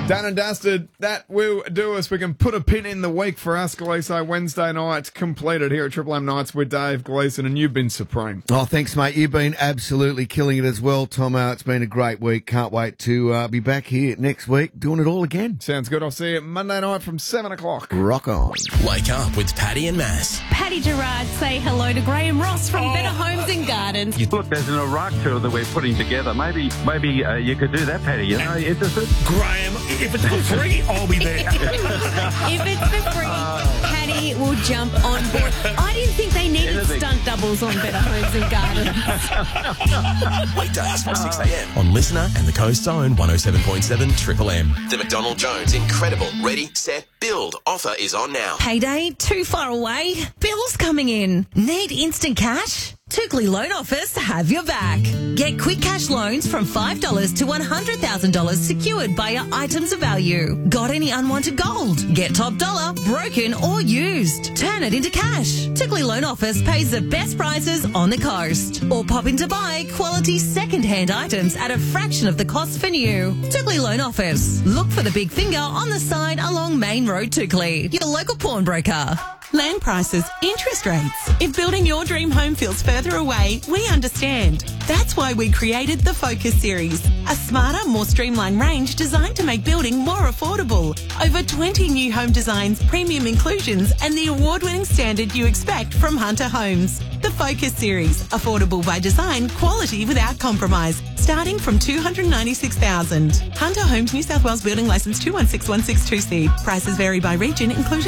Done and dusted. That will do us. We can put a pin in the week for us, Gleeso. Wednesday night completed here at Triple M Nights with Dave Gleeson, and you've been supreme. Oh, thanks, mate. You've been absolutely killing it as well, Tomo. It's been a great week. Can't wait to be back here next week doing it all again. Sounds good. I'll see you Monday night from 7 o'clock. Rock on. Wake up with Paddy and Mass. Paddy Gerard, say hello to Graham Ross from Better Homes and Gardens. Look, there's an Iraq tour that we're putting together. Maybe you could do that, Paddy. You know, interested? Graham, if it's for free, I'll be there. If it's for free, Paddy will jump on board. I didn't think they needed stunt doubles on Better Homes and Gardens. Weekdays from 6 a.m. on Listener and the Coast's own 107.7 Triple M. The McDonald Jones Incredible Ready, Set, Build offer is on now. Payday too far away? Bills coming in. Need instant cash? Tookley Loan Office have your back. Get quick cash loans from $5 to $100,000 secured by your items of value. Got any unwanted gold? Get top dollar, broken or used. Turn it into cash. Tookley Loan Office pays the best prices on the coast. Or pop in to buy quality second-hand items at a fraction of the cost for new. Tookley Loan Office. Look for the big finger on the side along Main Road, Tookley. Your local pawnbroker. Land prices, interest rates. If building your dream home feels further away, we understand. That's why we created the Focus Series, a smarter, more streamlined range designed to make building more affordable. Over 20 new home designs, premium inclusions, and the award-winning standard you expect from Hunter Homes. The Focus Series, affordable by design, quality without compromise, starting from $296,000. Hunter Homes, New South Wales Building Licence 216162C. Prices vary by region, inclusion